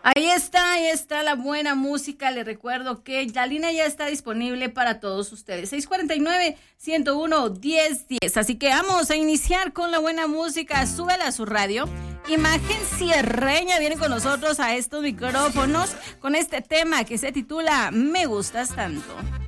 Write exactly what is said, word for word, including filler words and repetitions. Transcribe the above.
Ahí está, ahí está la buena música. Les recuerdo que la línea ya está disponible para todos ustedes. seis cuatro nueve, uno uno, diez diez. Así que vamos a iniciar con la buena música. Súbela a su radio. Imagen Sierreña viene con nosotros a estos micrófonos con este tema que se titula Me gustas tanto.